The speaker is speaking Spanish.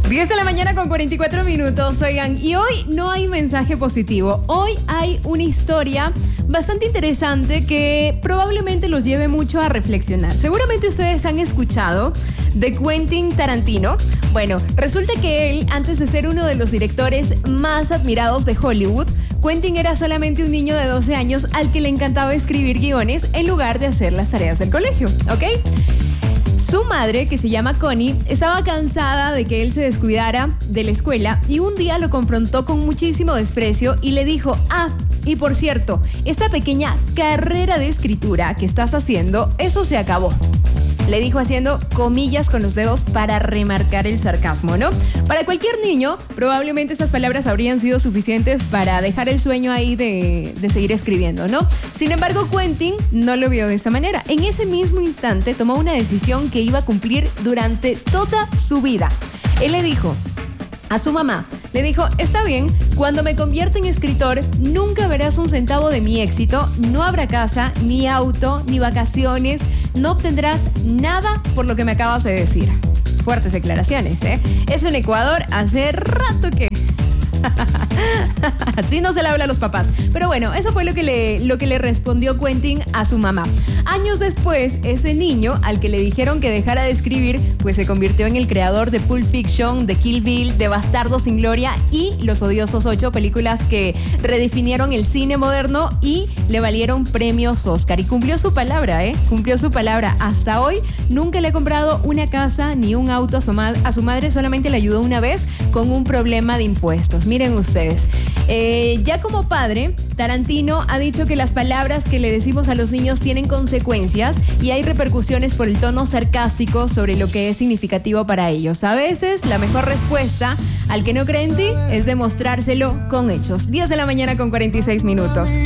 10 de la mañana con 44 minutos, oigan, y hoy no hay mensaje positivo. Hoy hay una historia bastante interesante que probablemente los lleve mucho a reflexionar. Seguramente ustedes han escuchado de Quentin Tarantino. Bueno, resulta que él, antes de ser uno de los directores más admirados de Hollywood, Quentin era solamente un niño de 12 años al que le encantaba escribir guiones en lugar de hacer las tareas del colegio, ¿ok? Su madre, que se llama Connie, estaba cansada de que él se descuidara de la escuela y un día lo confrontó con muchísimo desprecio y le dijo, y por cierto, esta pequeña carrera de escritura que estás haciendo, eso se acabó. Le dijo haciendo comillas con los dedos para remarcar el sarcasmo, ¿no? Para cualquier niño, probablemente esas palabras habrían sido suficientes para dejar el sueño ahí de seguir escribiendo, ¿no? Sin embargo, Quentin no lo vio de esa manera. En ese mismo instante tomó una decisión que iba a cumplir durante toda su vida. Él le dijo a su mamá, le dijo, está bien, cuando me convierta en escritor, nunca verás un centavo de mi éxito, no habrá casa, ni auto, ni vacaciones, no obtendrás nada por lo que me acabas de decir. Fuertes declaraciones, ¿eh? Eso en Ecuador hace rato que... Así no se le habla a los papás. Pero bueno, eso fue lo que le respondió Quentin a su mamá. Años después, ese niño al que le dijeron que dejara de escribir, pues se convirtió en el creador de Pulp Fiction, de Kill Bill, de Bastardos sin Gloria y Los Odiosos 8, películas que redefinieron el cine moderno y le valieron premios Oscar. Y cumplió su palabra, cumplió su palabra. Hasta hoy nunca le ha comprado una casa ni un auto a su madre, solamente le ayudó una vez con un problema de impuestos. Miren ustedes, ya como padre, Tarantino ha dicho que las palabras que le decimos a los niños tienen consecuencias y hay repercusiones por el tono sarcástico sobre lo que es significativo para ellos. A veces, la mejor respuesta al que no cree en ti es demostrárselo con hechos. 10 de la mañana con 46 minutos.